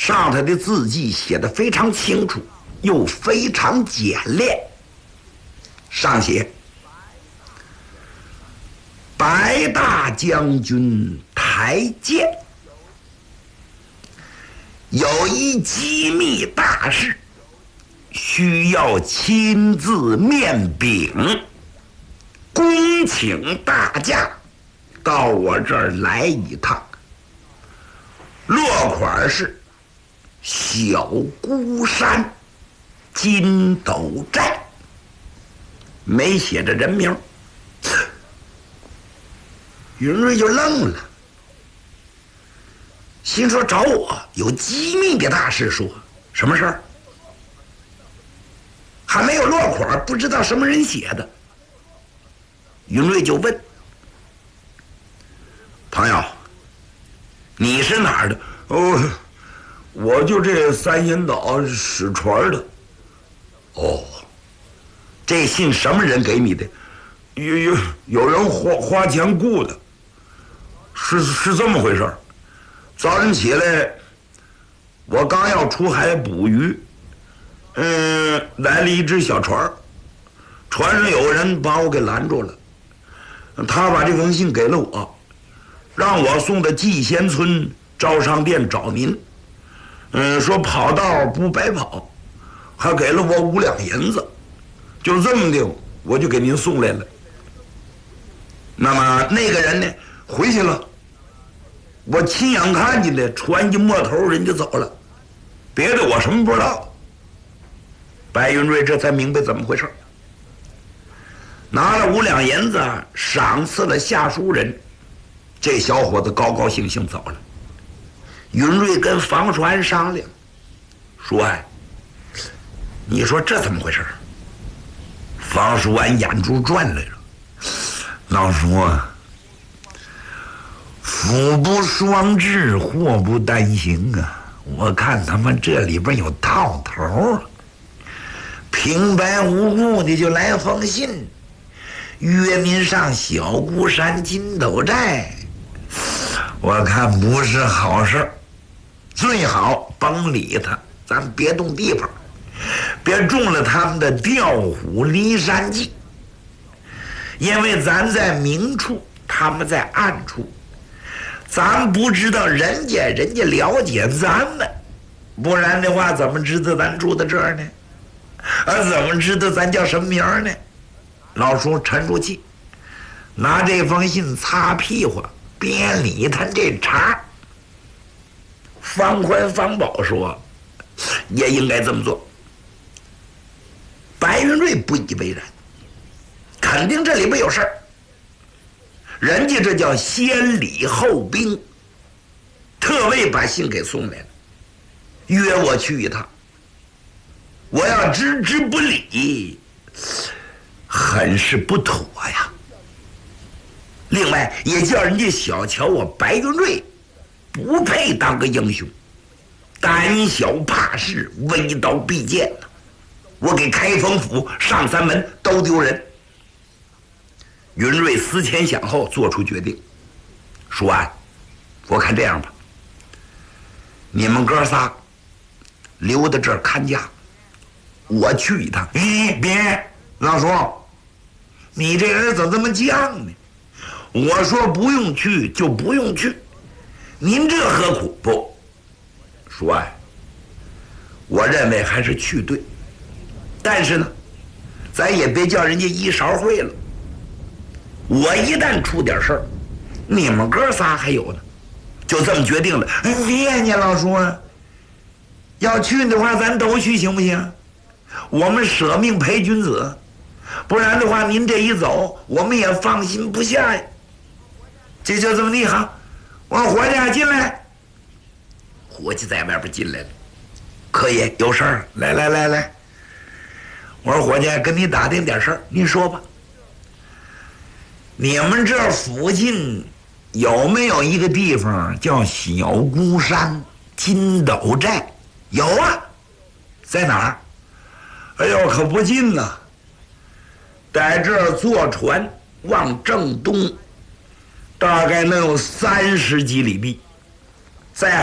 上头的字迹写得非常清楚，又非常简练。上写：白大将军台见，有一机密大事，需要亲自面禀，恭请大驾到我这儿来一趟。落款是小孤山金斗寨，没写着人名。云瑞就愣了，心说找我有机密的大事说，什么事儿？还没有落款，不知道什么人写的。云瑞就问朋友：“你是哪儿的？”“ 哦，我就这三阴岛使船的。”“ 哦，这信什么人给你的？”“ 有人花钱雇的。是这么回事。早晨起来，我刚要出海捕鱼，来了一只小船，船上有人把我给拦住了。他把这封信给了我，让我送到季贤村招商店找您。说跑道不白跑，还给了我5两银子。就这么的，我就给您送来了。 那么那个人呢？ 回去了。我亲眼看见的，船一没头，人就走了。别的我什么不知道。” 白云瑞这才明白怎么回事，拿了5两银子赏赐了下书人，这小伙子高高兴兴走了。云瑞跟房栓商量说：“哎，你说这怎么回事？”房栓眼珠转来了：“ 老叔啊，福不双至，祸不单行啊！我看他们这里边有套头，平白无故的就来封信，约您上小孤山金斗寨，我看不是好事。最好甭理他，咱别动地方，别中了他们的调虎离山计。因为咱在明处，他们在暗处，咱不知道人家了解咱们，不然的话怎么知道咱住在这儿呢？怎么知道咱叫什么名呢？”老叔沉住气，拿这封信擦屁股，别理他这茬。 方宽、方宝说：“也应该这么做。”白云瑞不以为然，肯定这里边有事儿。人家这叫先礼后兵，特为把信给送来了，约我去一趟。我要置之不理，很是不妥呀。另外也叫人家小瞧我白云瑞不配当个英雄，胆小怕事，微刀必剑，我给开封府、上三门都丢人。云瑞思前想后，做出决定，说：“啊，我看这样吧，你们哥仨留在这儿看家，我去一趟。”“ 别，老叔，你这人怎么这么犟呢？我说不用去就不用去，您这何苦？”“ 不，说啊，我认为还是去对，但是呢，咱也别叫人家一勺烩了。我一旦出点事儿，你们哥仨还有呢。”就这么决定了。 别呢，老叔啊，要去的话咱都去行不行？我们舍命陪君子，不然的话您这一走，我们也放心不下呀。这就这么地哈，我说伙计进来。 伙计在外边进来了：“柯爷有事儿？来。” 我说伙计，跟你打听点事儿，您说吧。你们这附近有没有一个地方叫小孤山金斗寨？”“ 有啊。”“ 在哪儿？”“哎呦，可不近呐，在这儿坐船往正东，大概能有30几里地。